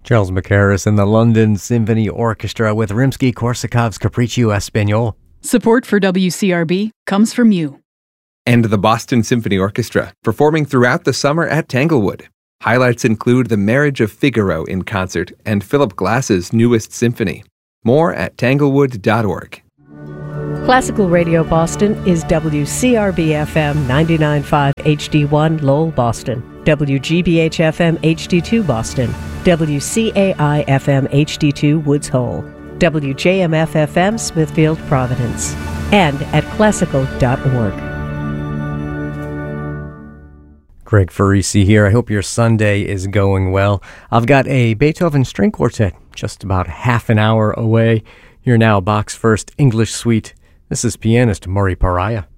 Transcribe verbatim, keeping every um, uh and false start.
Charles Mackerras and the London Symphony Orchestra with Rimsky-Korsakov's Capriccio Espagnol. Support for W C R B comes from you. And the Boston Symphony Orchestra, performing throughout the summer at Tanglewood. Highlights include The Marriage of Figaro in concert and Philip Glass's newest symphony. More at tanglewood dot org. Classical Radio Boston is W C R B F M ninety-nine point five H D one Lowell, Boston, W G B H F M H D two Boston, W C A I F M H D two Woods Hole, W J M F F M Smithfield, Providence, and at classical dot org. Greg Farisi here. I hope your Sunday is going well. I've got a Beethoven String Quartet just about half an hour away. You're now Bach's first English suite. This is pianist Murray Pariah.